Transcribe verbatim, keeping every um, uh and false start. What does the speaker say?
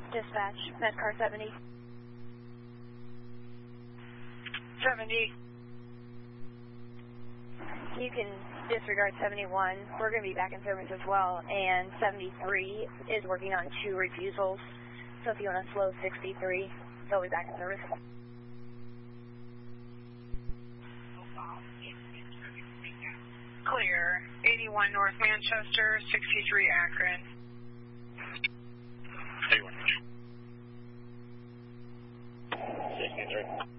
Dispatch, Medcar seventy. seventy. You can disregard seventy-one. We're going to be back in service as well, and seventy-three is working on two refusals. So if you want to slow sixty-three, they'll be back in service. Clear. eighty-one North Manchester, sixty-three Akron. eighty-one. sixty-three.